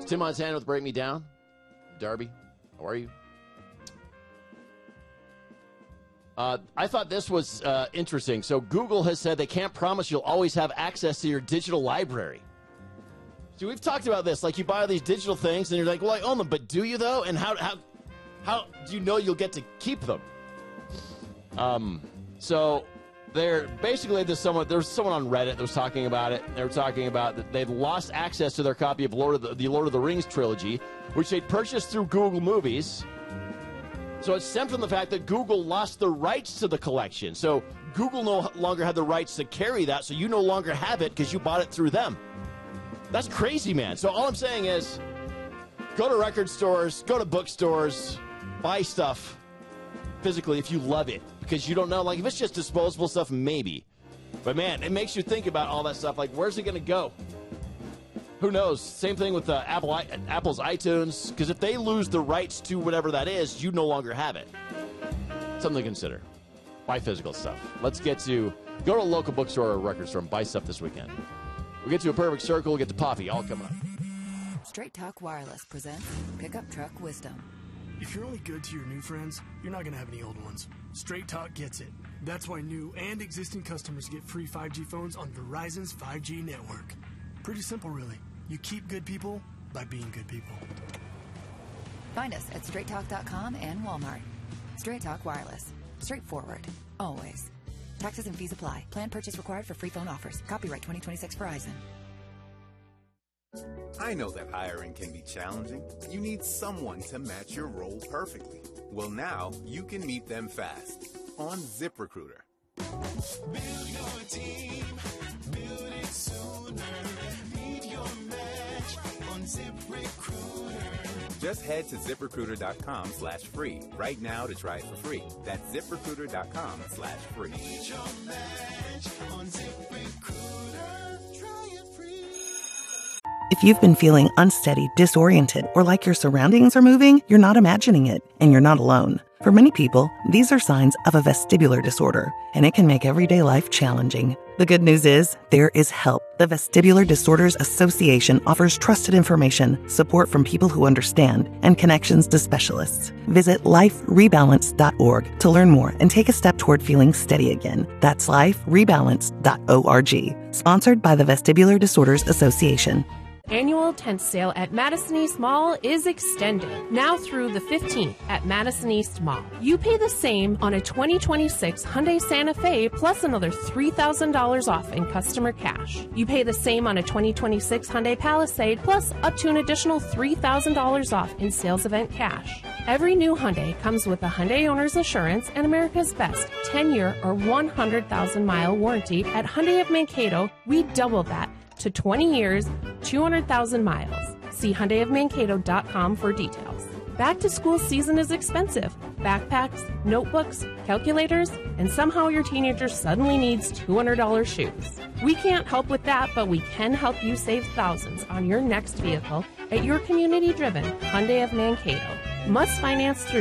Tim Montana with Break Me Down. Darby, how are you? I thought this was interesting. So Google has said they can't promise you'll always have access to your digital library. So we've talked about this. Like, you buy all these digital things, and you're like, well, I own them, but do you, though? And how do you know you'll get to keep them? So they're basically, there's someone on Reddit that was talking about it. They were talking about that they've lost access to their copy of the Lord of the Rings trilogy, which they'd purchased through Google Movies. So it stemmed from the fact that Google lost the rights to the collection. So Google no longer had the rights to carry that, so you no longer have it because you bought it through them. That's crazy, man. So all I'm saying is, go to record stores, go to bookstores, buy stuff physically if you love it, because you don't know. Like, if it's just disposable stuff, maybe. But, man, it makes you think about all that stuff. Like, where's it going to go? Who knows? Same thing with Apple's iTunes, because if they lose the rights to whatever that is, you no longer have it. Something to consider. Buy physical stuff. Let's get to go to a local bookstore or record store and buy stuff this weekend. We'll get to a perfect circle. We'll get to Poppy. All coming up. Straight Talk Wireless presents Pickup Truck Wisdom. If you're only good to your new friends, you're not going to have any old ones. Straight Talk gets it. That's why new and existing customers get free 5G phones on Verizon's 5G network. Pretty simple, really. You keep good people by being good people. Find us at straighttalk.com and Walmart. Straight Talk Wireless. Straightforward. Always. Taxes and fees apply. Plan purchase required for free phone offers. Copyright 2026 Verizon. I know that hiring can be challenging. You need someone to match your role perfectly. Well, now you can meet them fast on ZipRecruiter. Build your team. Build it sooner. Meet your match on ZipRecruiter. Just head to ZipRecruiter.com/free right now to try it for free. That's ZipRecruiter.com/free. Meet your match on ZipRecruiter. Try it free. If you've been feeling unsteady, disoriented, or like your surroundings are moving, you're not imagining it, and you're not alone. For many people, these are signs of a vestibular disorder, and it can make everyday life challenging. The good news is, there is help. The Vestibular Disorders Association offers trusted information, support from people who understand, and connections to specialists. Visit liferebalance.org to learn more and take a step toward feeling steady again. That's liferebalance.org. Sponsored by the Vestibular Disorders Association. Annual tent sale at Madison East Mall is extended, now through the 15th at Madison East Mall. You pay the same on a 2026 Hyundai Santa Fe plus another $3,000 off in customer cash. You pay the same on a 2026 Hyundai Palisade plus up to an additional $3,000 off in sales event cash. Every new Hyundai comes with a Hyundai Owner's Assurance and America's Best 10-year or 100,000-mile warranty. At Hyundai of Mankato, we double that to 20 years, 200,000 miles. See HyundaiofMankato.com for details. Back to school season is expensive. Backpacks, notebooks, calculators, and somehow your teenager suddenly needs $200 shoes. We can't help with that, but we can help you save thousands on your next vehicle at your community-driven Hyundai of Mankato. Must finance through